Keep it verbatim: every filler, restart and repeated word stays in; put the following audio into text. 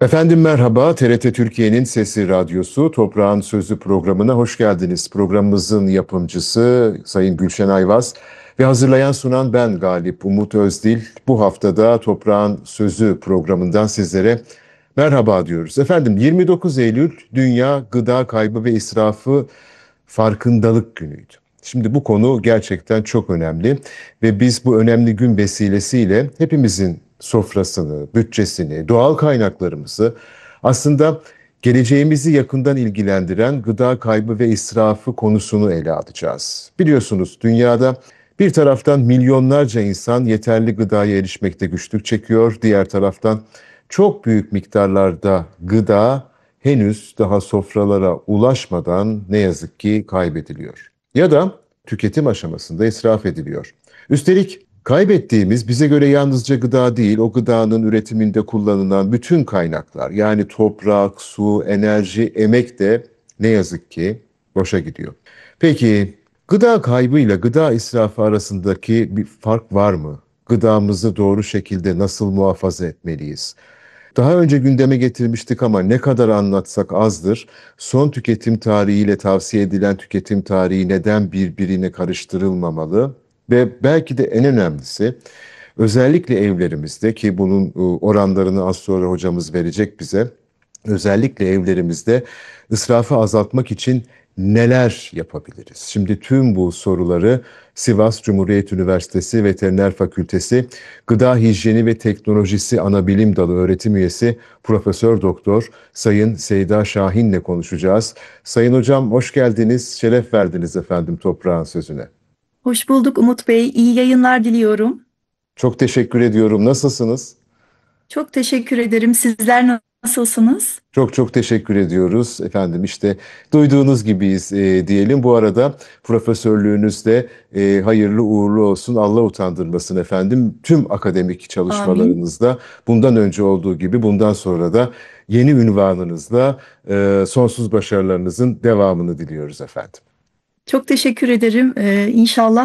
Efendim merhaba, T R T Türkiye'nin Sesi Radyosu Toprağın Sözü programına hoş geldiniz. Programımızın yapımcısı Sayın Gülşen Ayvaz ve hazırlayan sunan ben Galip Umut Özdil. Bu haftada Toprağın Sözü programından sizlere merhaba diyoruz. Efendim yirmi dokuz Eylül Dünya Gıda Kaybı ve İsrafı Farkındalık Günü'ydü. Şimdi bu konu gerçekten çok önemli ve biz bu önemli gün vesilesiyle hepimizin sofrasını, bütçesini, doğal kaynaklarımızı aslında geleceğimizi yakından ilgilendiren gıda kaybı ve israfı konusunu ele alacağız. Biliyorsunuz dünyada bir taraftan milyonlarca insan yeterli gıdaya erişmekte güçlük çekiyor, diğer taraftan çok büyük miktarlarda gıda henüz daha sofralara ulaşmadan ne yazık ki kaybediliyor. Ya da tüketim aşamasında israf ediliyor. Üstelik kaybettiğimiz bize göre yalnızca gıda değil, o gıdanın üretiminde kullanılan bütün kaynaklar, yani toprak, su, enerji, emek de ne yazık ki boşa gidiyor. Peki gıda kaybıyla gıda israfı arasındaki bir fark var mı? Gıdamızı doğru şekilde nasıl muhafaza etmeliyiz? Daha önce gündeme getirmiştik ama ne kadar anlatsak azdır. Son tüketim tarihiyle tavsiye edilen tüketim tarihi neden birbirine karıştırılmamalı? Ve belki de en önemlisi özellikle evlerimizde, ki bunun e, oranlarını az sonra hocamız verecek bize. Özellikle evlerimizde israfı azaltmak için neler yapabiliriz? Şimdi tüm bu soruları Sivas Cumhuriyet Üniversitesi Veteriner Fakültesi Gıda Hijyeni ve Teknolojisi Anabilim Dalı öğretim üyesi Profesör Doktor Sayın Seyda Şahin'le konuşacağız. Sayın hocam hoş geldiniz, şeref verdiniz efendim toprağın sözüne. Hoş bulduk Umut Bey. İyi yayınlar diliyorum. Çok teşekkür ediyorum. Nasılsınız? Çok teşekkür ederim. Sizler nasılsınız? Çok çok teşekkür ediyoruz efendim, işte duyduğunuz gibiyiz e, diyelim. Bu arada profesörlüğünüz de e, hayırlı uğurlu olsun, Allah utandırmasın efendim. Tüm akademik Amin. çalışmalarınızda bundan önce olduğu gibi bundan sonra da yeni ünvanınızla e, sonsuz başarılarınızın devamını diliyoruz efendim. Çok teşekkür ederim. Ee, İnşallah